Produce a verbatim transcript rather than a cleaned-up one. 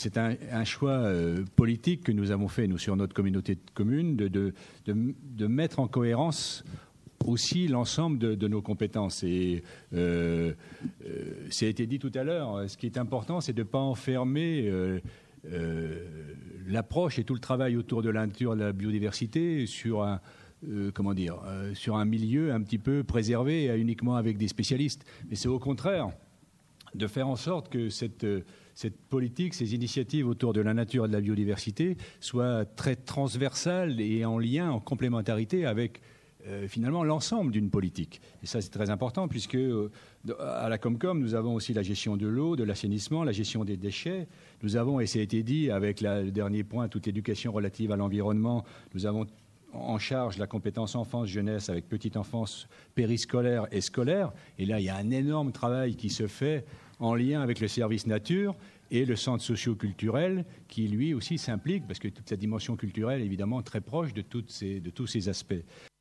c'est un, un choix euh, politique que nous avons fait, nous, sur notre communauté de communes, de, de, de, de mettre en cohérence aussi l'ensemble de, de nos compétences. Et euh, euh, ça a été dit tout à l'heure, ce qui est important, c'est de ne pas enfermer euh, euh, l'approche et tout le travail autour de la nature et de la biodiversité sur un, euh, comment dire, euh, sur un milieu un petit peu préservé uniquement avec des spécialistes. Mais c'est au contraire de faire en sorte que cette, cette politique, ces initiatives autour de la nature et de la biodiversité soient très transversales et en lien, en complémentarité avec Euh, finalement l'ensemble d'une politique. Et ça, c'est très important, puisque euh, à la Comcom, nous avons aussi la gestion de l'eau, de l'assainissement, la gestion des déchets. Nous avons, et ça a été dit avec la, le dernier point, toute l'éducation relative à l'environnement, nous avons en charge la compétence enfance-jeunesse avec petite enfance périscolaire et scolaire. Et là, il y a un énorme travail qui se fait en lien avec le service nature et le centre socio-culturel qui, lui aussi, s'implique, parce que toute cette dimension culturelle est évidemment très proche de, toutes ces, de tous ces aspects.